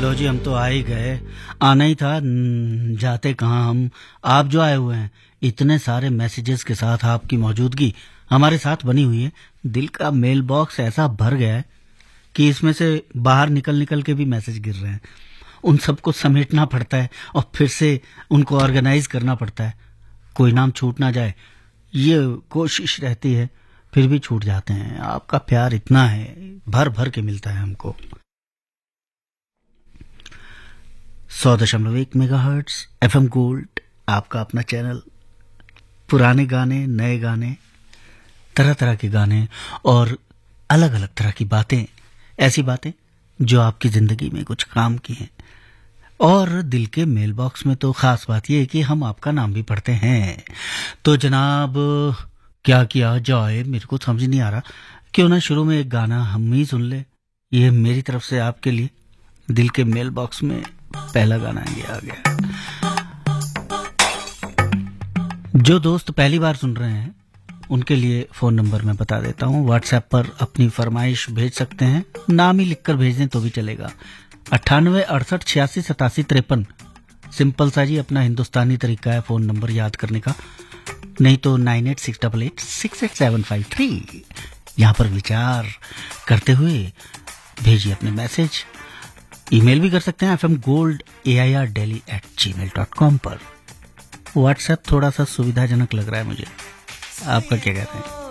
लो जी, हम तो आ ही गए। आना ही था, जाते कहाँ हम। आप जो आए हुए हैं, इतने सारे मैसेजेस के साथ आपकी मौजूदगी हमारे साथ बनी हुई है। दिल का मेल बॉक्स ऐसा भर गया है कि इसमें से बाहर निकल निकल के भी मैसेज गिर रहे हैं। उन सबको समेटना पड़ता है और फिर से उनको ऑर्गेनाइज करना पड़ता है। कोई नाम छूट ना जाए, ये कोशिश रहती है, फिर भी छूट जाते हैं। आपका प्यार इतना है, भर भर के मिलता है हमको। 100.1 मेगाहर्ट्ज FM गोल्ड, आपका अपना चैनल। पुराने गाने, नए गाने, तरह तरह के गाने और अलग अलग तरह की बातें, ऐसी बातें जो आपकी जिंदगी में कुछ काम की हैं। और दिल के मेल बॉक्स में तो खास बात यह है कि हम आपका नाम भी पढ़ते हैं। तो जनाब, क्या किया जाए, मेरे को समझ नहीं आ रहा। क्यों ना शुरू में एक गाना हम ही सुन ले। ये मेरी तरफ से आपके लिए दिल के मेल बॉक्स में पहला गाना ये आ गया। जो दोस्त पहली बार सुन रहे हैं उनके लिए फोन नंबर मैं बता देता हूँ। व्हाट्सएप पर अपनी फरमाइश भेज सकते हैं, नाम ही लिखकर भेज दें तो भी चलेगा। 98 68 86 87 53। सिंपल सा जी, अपना हिंदुस्तानी तरीका है फोन नंबर याद करने का। नहीं तो 9868868753। यहाँ पर विचार करते हुए भेजिए अपने मैसेज। ईमेल भी कर सकते हैं fmgold@airdelhi@gmail.com पर। व्हाट्सएप थोड़ा सा सुविधाजनक लग रहा है मुझे, आपका क्या कहते हैं?